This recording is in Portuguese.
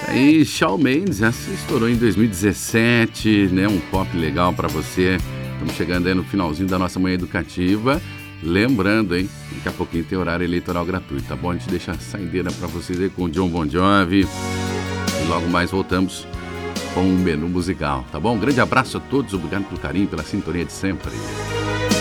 Aí, Shawn Mendes, essa estourou em 2017, né? Um pop legal pra você. Estamos chegando aí no finalzinho da nossa manhã educativa. Lembrando, hein? Daqui a pouquinho tem horário eleitoral gratuito, tá bom? A gente deixa a saideira pra vocês aí com o John Bon Jovi. E logo mais voltamos com um menu musical, tá bom? Um grande abraço a todos, obrigado pelo carinho, pela sintonia de sempre.